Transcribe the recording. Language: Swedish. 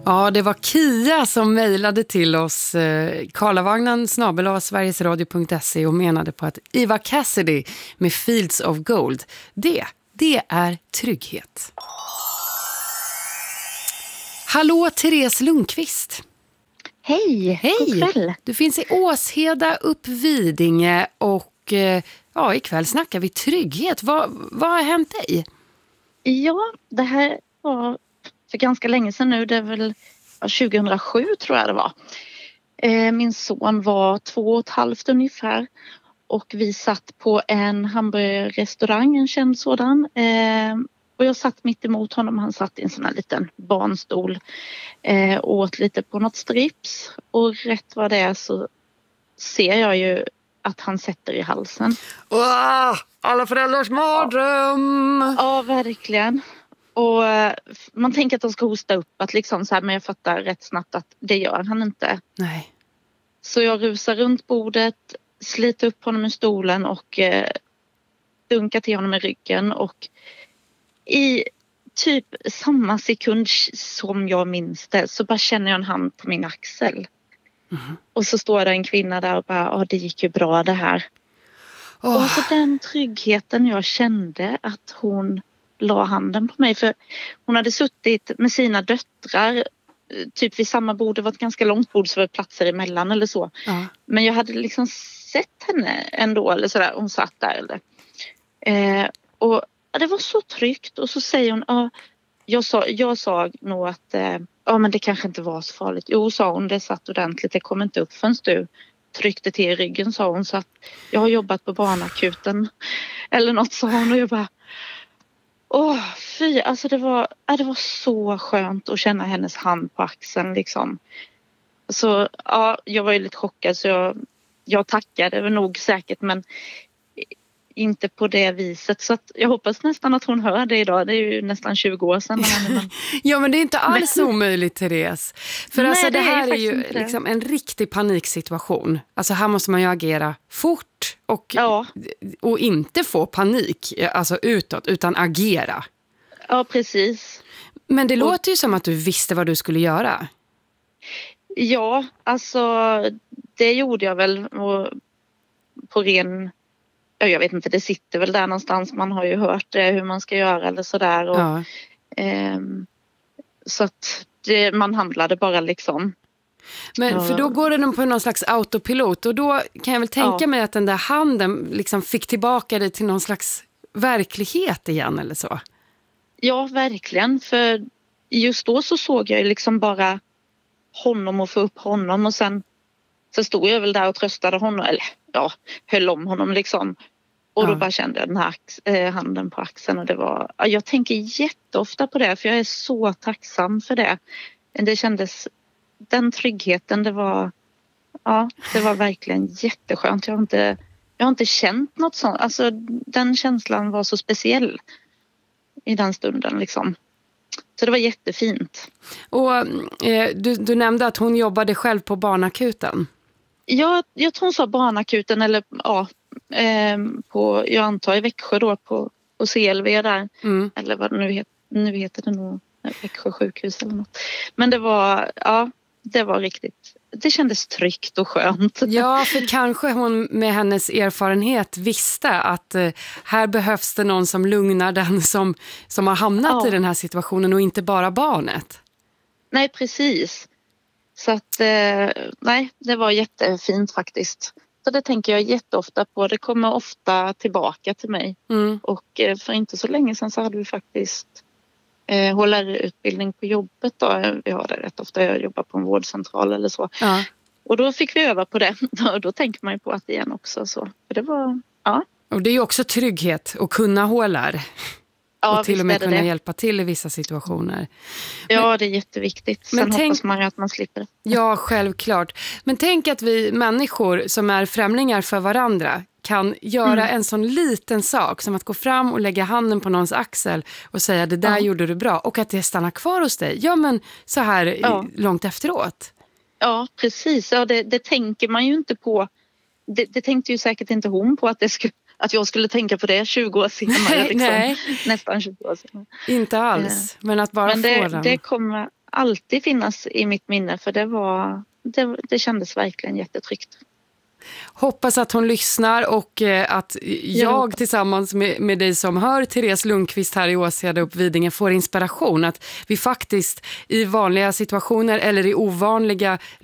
Ja, det var Kia som mejlade till oss karlavagnen@sverigesradio.se och menade på att Eva Cassidy med Fields of Gold, det är trygghet. Hallå, Therese Lundqvist. Hej, god kväll. Du finns i Åsheda, Uppvidinge och ikväll snackar vi trygghet. Vad har hänt dig? Ja, det här var för ganska länge sedan nu. Det är väl 2007 tror jag det var. Min son var 2,5 ungefär. Och vi satt på en hamburgerrestaurang, en känd sådan. Och jag satt mitt emot honom. Han satt i en sån här liten barnstol. Åt lite på något strips. Och rätt vad det är så ser jag ju att han sätter i halsen. Alla föräldrars mardröm! Ja, verkligen. Och man tänker att de ska hosta upp. Att liksom så här, men jag fattar rätt snabbt att det gör han inte. Nej. Så jag rusar runt bordet. Sliter upp honom i stolen och dunkar till honom i ryggen. Och i typ samma sekund som jag minns det så bara känner jag en hand på min axel. Mm. Och så står det en kvinna där och bara, det gick ju bra det här. Och så den tryggheten jag kände att hon la handen på mig. För hon hade suttit med sina döttrar typ vid samma bord. Det var ett ganska långt bord så var det platser emellan eller så. Men jag hade liksom sett henne ändå eller sådär. Hon satt där eller. Och det var så tryggt. Och så säger hon, jag sa nog att men det kanske inte var så farligt. Jo, sa hon, det satt ordentligt. Det kom inte upp förrän du tryckte till i ryggen, sa hon. Så att jag har jobbat på barnakuten eller något, sa hon. Och jag bara, fy. Alltså det var så skönt att känna hennes hand på axeln liksom. Så jag var ju lite chockad så jag tackade nog säkert, men inte på det viset. Så att jag hoppas nästan att hon hör det idag. Det är ju nästan 20 år sedan. Ja, men det är inte alls omöjligt, Therese. För nej, alltså, det här är ju liksom en riktig paniksituation. Alltså här måste man ju agera fort och inte få panik alltså utåt, utan agera. Ja, precis. Men det låter ju som att du visste vad du skulle göra. Ja, alltså det gjorde jag väl på ren... Jag vet inte, det sitter väl där någonstans. Man har ju hört hur man ska göra eller sådär. Och, så att man handlade bara liksom. Men för då går det på någon slags autopilot. Och då kan jag väl tänka mig att den där handen liksom fick tillbaka dig till någon slags verklighet igen eller så. Ja, verkligen. För just då så såg jag ju liksom bara honom och få upp honom. Och sen så stod jag väl där och tröstade honom. Eller höll om honom liksom. Och då bara kände jag den här handen på axeln. Och det var, jag tänker jätteofta på det. För jag är så tacksam för det. Det kändes, den tryggheten, det var verkligen jätteskönt. Jag har inte känt något sånt. Alltså den känslan var så speciell i den stunden liksom. Så det var jättefint. Och du nämnde att hon jobbade själv på barnakuten. Ja, jag tror hon sa barnakuten eller jag antar i Växjö då på CLV där. Mm. Eller vad det nu heter det nog, Växjö sjukhus eller något. Men det var riktigt, det kändes tryggt och skönt. Ja, för kanske hon med hennes erfarenhet visste att här behövs det någon som lugnar den som har hamnat i den här situationen och inte bara barnet. Nej, precis. Så att, det var jättefint faktiskt. Så det tänker jag jätteofta på. Det kommer ofta tillbaka till mig. Mm. Och för inte så länge sedan så hade vi faktiskt hållarutbildning på jobbet. Då. Vi har det rätt ofta. Jag jobbar på en vårdcentral eller så. Ja. Och då fick vi öva på det. Och då tänker man ju på att det igen också. Så. För det var, Och det är ju också trygghet att kunna hålar. Ja, och till och med kunna hjälpa till i vissa situationer. Ja, det är jätteviktigt. Sen hoppas man ju att man slipper det. Ja, självklart. Men tänk att vi människor som är främlingar för varandra kan göra en sån liten sak som att gå fram och lägga handen på någons axel och säga det där gjorde du bra. Och att det stannar kvar hos dig. Ja, men så här långt efteråt. Ja, precis. Ja, det tänker man ju inte på. Det tänkte ju säkert inte hon på att jag skulle tänka på det 20 år senare. Nej. Nästan 20 år senare. Inte alls, men att bara få den. Det kommer, alltid finnas i mitt minne, för det kändes verkligen jättetryggt. Hoppas att hon lyssnar och att jag tillsammans med dig som hör Therese Lundqvist här i Åseda upp Vidinge får inspiration. Att vi faktiskt i vanliga situationer eller i ovanliga